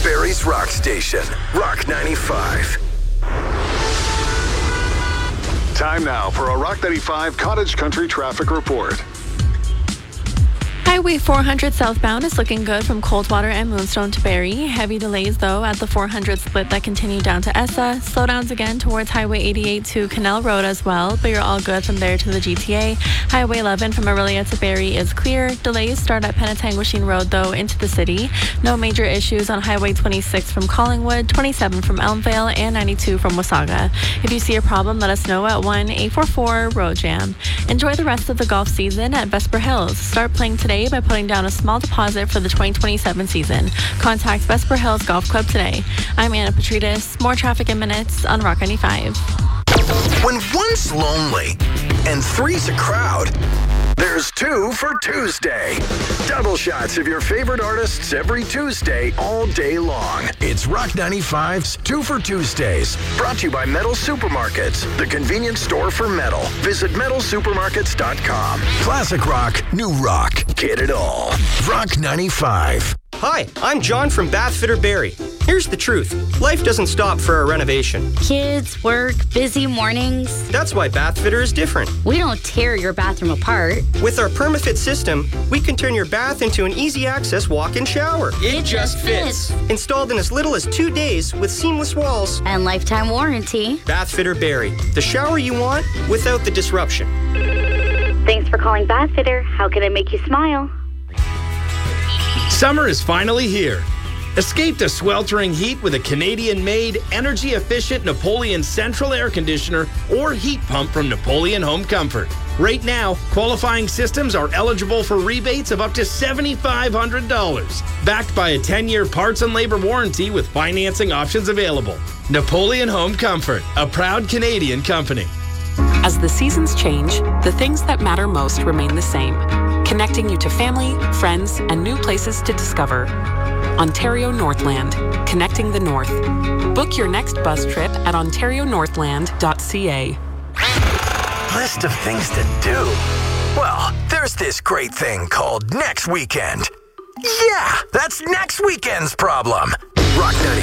Barrie's rock station, Rock 95. Time now for a Rock 95 Cottage Country traffic report. Highway 400 southbound is looking good from Coldwater and Moonstone to Barrie. Heavy delays, though, at the 400 split that continue down to Essa. Slowdowns again towards Highway 88 to Canal Road as well, but you're all good from there to the GTA. Highway 11 from Aurelia to Barrie is clear. Delays start at Penetanguishene Road, though, into the city. No major issues on Highway 26 from Collingwood, 27 from Elmvale, and 92 from Wasaga. If you see a problem, let us know at 1-844-ROAD-JAM. Enjoy the rest of the golf season at Vesper Hills. Start playing today by putting down a small deposit for the 2027 season. Contact Vesper Hills Golf Club today. I'm Anna Petridis. More traffic in minutes on Rock 95. When one's lonely and three's a crowd, there's two for Tuesday. Double shots of your favorite artists every Tuesday, all day long. It's Rock 95's Two for Tuesdays. Brought to you by Metal Supermarkets, the convenience store for metal. Visit metalsupermarkets.com. Classic rock, new rock. Get it all. Rock 95. Hi, I'm John from Bathfitter Barrie. Here's the truth. Life doesn't stop for a renovation. Kids, work, busy mornings. That's why Bathfitter is different. We don't tear your bathroom apart. With our PermaFit system, we can turn your bath into an easy-access walk-in shower. It just fits. Installed in as little as 2 days with seamless walls. And lifetime warranty. Bathfitter Barrie. The shower you want without the disruption. Thanks for calling Bathfitter. How can I make you smile? Summer is finally here. Escape the sweltering heat with a Canadian-made, energy-efficient Napoleon Central Air Conditioner or heat pump from Napoleon Home Comfort. Right now, qualifying systems are eligible for rebates of up to $7,500. Backed by a 10-year parts and labor warranty with financing options available. Napoleon Home Comfort, a proud Canadian company. As the seasons change, the things that matter most remain the same. Connecting you to family, friends, and new places to discover. Ontario Northland, connecting the North. Book your next bus trip at ontarionorthland.ca. List of things to do. Well, there's this great thing called next weekend. Yeah, that's next weekend's problem. Rock 95.